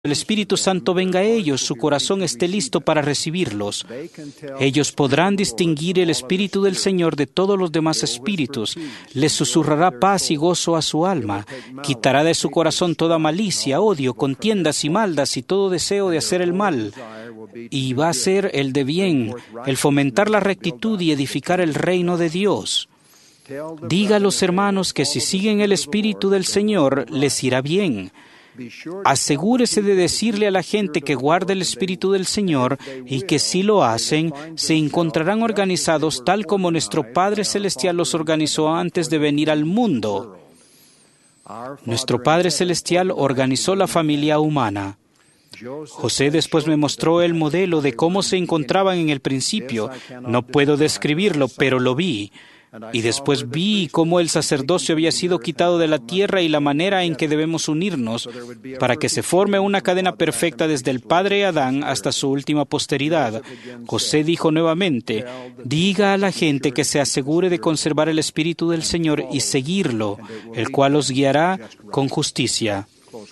el Espíritu Santo venga a ellos, su corazón esté listo para recibirlos. Ellos podrán distinguir el Espíritu del Señor de todos los demás espíritus. Les susurrará paz y gozo a su alma. Quitará de su corazón toda malicia, odio, contiendas y maldas y todo deseo de hacer el mal. Y va a ser el de bien, el fomentar la rectitud y edificar el reino de Dios. Diga a los hermanos que si siguen el Espíritu del Señor, les irá bien. Asegúrese de decirle a la gente que guarde el Espíritu del Señor y que si lo hacen, se encontrarán organizados tal como nuestro Padre Celestial los organizó antes de venir al mundo. Nuestro Padre Celestial organizó la familia humana. José después me mostró el modelo de cómo se encontraban en el principio. No puedo describirlo, pero lo vi. Y después vi cómo el sacerdocio había sido quitado de la tierra y la manera en que debemos unirnos para que se forme una cadena perfecta desde el padre Adán hasta su última posteridad. José dijo nuevamente, diga a la gente que se asegure de conservar el Espíritu del Señor y seguirlo, el cual los guiará con justicia.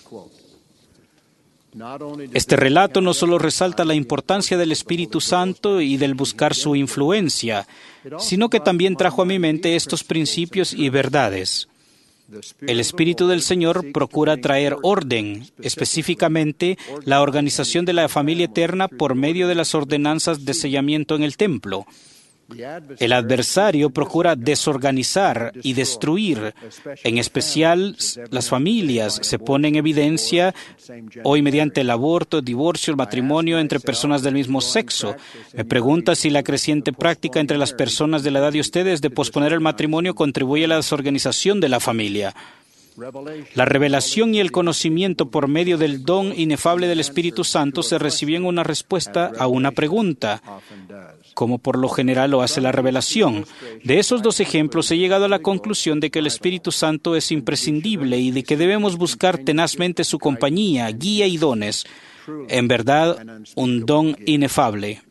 Este relato no solo resalta la importancia del Espíritu Santo y del buscar su influencia, sino que también trajo a mi mente estos principios y verdades. El Espíritu del Señor procura traer orden, específicamente la organización de la familia eterna por medio de las ordenanzas de sellamiento en el templo. El adversario procura desorganizar y destruir, en especial las familias. Se pone en evidencia hoy mediante el aborto, el divorcio, el matrimonio entre personas del mismo sexo. Me pregunta si la creciente práctica entre las personas de la edad de ustedes de posponer el matrimonio contribuye a la desorganización de la familia. La revelación y el conocimiento por medio del don inefable del Espíritu Santo se reciben una respuesta a una pregunta, como por lo general lo hace la revelación. De esos dos ejemplos he llegado a la conclusión de que el Espíritu Santo es imprescindible y de que debemos buscar tenazmente su compañía, guía y dones. En verdad, un don inefable.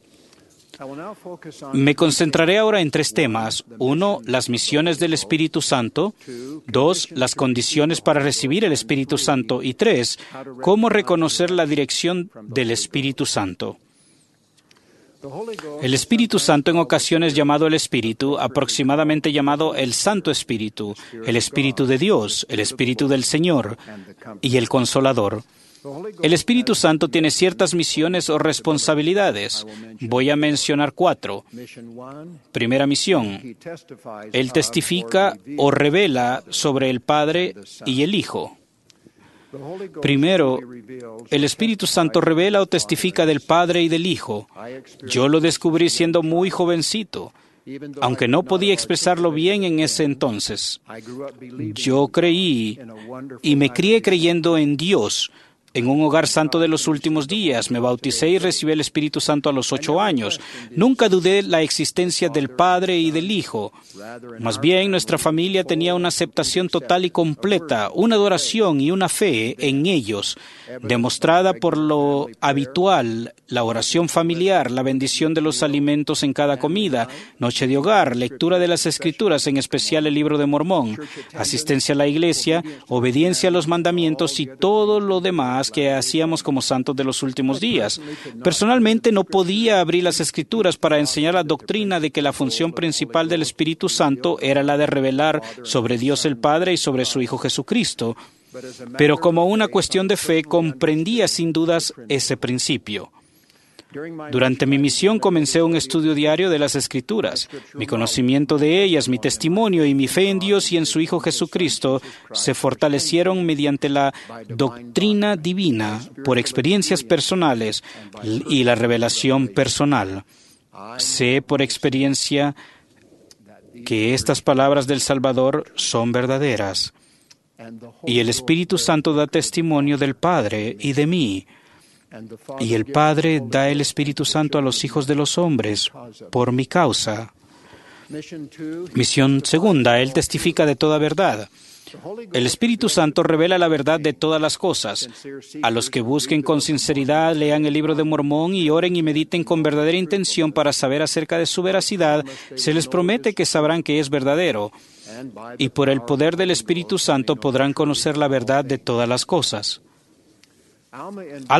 Me concentraré ahora en 3 temas. 1, las misiones del Espíritu Santo. 2, las condiciones para recibir el Espíritu Santo. Y 3, cómo reconocer la dirección del Espíritu Santo. El Espíritu Santo, en ocasiones llamado el Espíritu, aproximadamente llamado el Santo Espíritu, el Espíritu de Dios, el Espíritu del Señor y el Consolador. El Espíritu Santo tiene ciertas misiones o responsabilidades. Voy a mencionar 4. Primera misión. Él testifica o revela sobre el Padre y el Hijo. Primero, el Espíritu Santo revela o testifica del Padre y del Hijo. Yo lo descubrí siendo muy jovencito, aunque no podía expresarlo bien en ese entonces. Yo creí y me crié creyendo en Dios, en un hogar santo de los últimos días. Me bauticé y recibí el Espíritu Santo a los 8 años. Nunca dudé la existencia del Padre y del Hijo. Más bien, nuestra familia tenía una aceptación total y completa, una adoración y una fe en ellos, demostrada por lo habitual, la oración familiar, la bendición de los alimentos en cada comida, noche de hogar, lectura de las Escrituras, en especial el Libro de Mormón, asistencia a la iglesia, obediencia a los mandamientos y todo lo demás que hacíamos como santos de los últimos días. Personalmente no podía abrir las Escrituras para enseñar la doctrina de que la función principal del Espíritu Santo era la de revelar sobre Dios el Padre y sobre su Hijo Jesucristo. Pero como una cuestión de fe comprendía sin dudas ese principio. Durante mi misión comencé un estudio diario de las Escrituras. Mi conocimiento de ellas, mi testimonio y mi fe en Dios y en su Hijo Jesucristo se fortalecieron mediante la doctrina divina, por experiencias personales y la revelación personal. Sé por experiencia que estas palabras del Salvador son verdaderas. Y el Espíritu Santo da testimonio del Padre y de mí. Y el Padre da el Espíritu Santo a los hijos de los hombres por mi causa. Misión segunda, Él testifica de toda verdad. El Espíritu Santo revela la verdad de todas las cosas. A los que busquen con sinceridad, lean el Libro de Mormón y oren y mediten con verdadera intención para saber acerca de su veracidad, se les promete que sabrán que es verdadero. Y por el poder del Espíritu Santo podrán conocer la verdad de todas las cosas. Alma